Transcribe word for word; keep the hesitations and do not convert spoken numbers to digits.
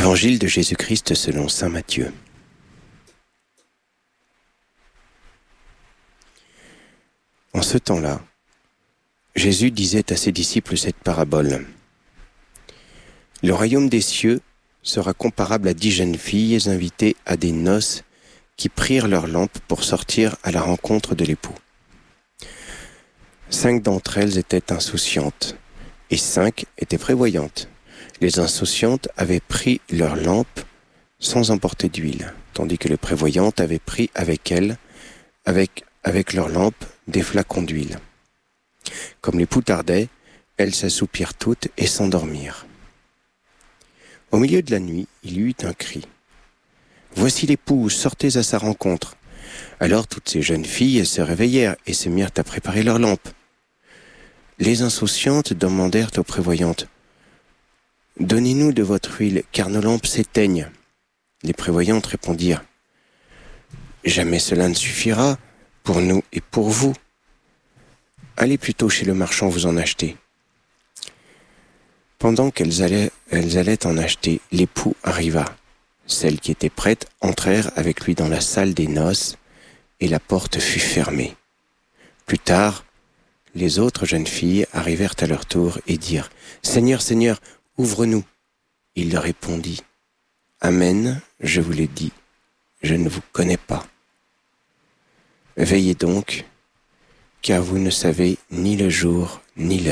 Évangile de Jésus-Christ selon saint Matthieu. En ce temps-là, Jésus disait à ses disciples cette parabole. Le royaume des cieux sera comparable à dix jeunes filles invitées à des noces qui prirent leurs lampes pour sortir à la rencontre de l'époux. Cinq d'entre elles étaient insouciantes et cinq étaient prévoyantes. Les insouciantes avaient pris leurs lampes sans emporter d'huile, tandis que les prévoyantes avaient pris avec elles, avec, avec leurs lampes, des flacons d'huile. Comme l'époux tardait, elles s'assoupirent toutes et s'endormirent. Au milieu de la nuit, il y eut un cri. « Voici l'époux, sortez à sa rencontre !» Alors toutes ces jeunes filles se réveillèrent et se mirent à préparer leurs lampes. Les insouciantes demandèrent aux prévoyantes « Donnez-nous de votre huile, car nos lampes s'éteignent. » Les prévoyantes répondirent « Jamais cela ne suffira pour nous et pour vous. Allez plutôt chez le marchand vous en acheter. » Pendant qu'elles allaient, elles allaient en acheter, l'époux arriva. Celles qui étaient prêtes entrèrent avec lui dans la salle des noces, et la porte fut fermée. Plus tard, les autres jeunes filles arrivèrent à leur tour et dirent « Seigneur, Seigneur, ouvre-nous !» Il leur répondit « Amen, je vous le dis, je ne vous connais pas. Veillez donc, car vous ne savez ni le jour ni l'heure. »